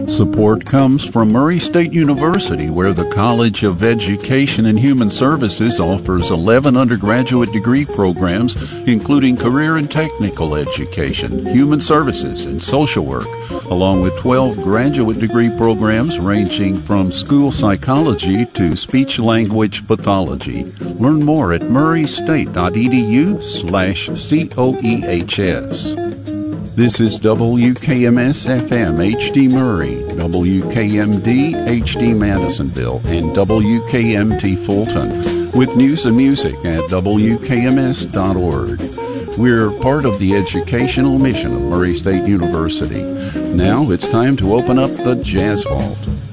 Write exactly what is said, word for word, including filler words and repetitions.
Support comes from Murray State University, where the College of Education and Human Services offers eleven undergraduate degree programs, including career and technical education, human services, and social work, along with twelve graduate degree programs ranging from school psychology to speech-language pathology. Learn more at murraystate.edu slash COEHS. This is W K M S F M H D Murray, W K M D H D Madisonville, and W K M T Fulton, with news and music at W K M S dot org. We're part of the educational mission of Murray State University. Now it's time to open up the Jazz Vault.